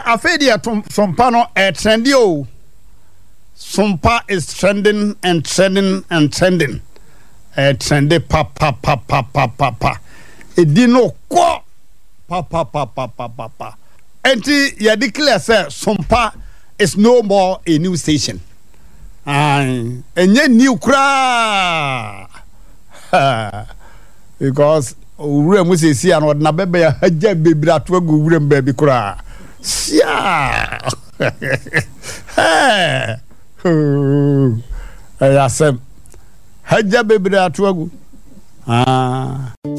afedi sompa no trendy o. Sompa is trending and trending and trending. Trendy pa. Edino ko pa. Enti ya declare say Sompa is no more a new station. Enye new kra. Because ure mu se si an na bebe ya haja bebira to agu ure mbabi kra. Sia. Ya sem haja bebira to agu.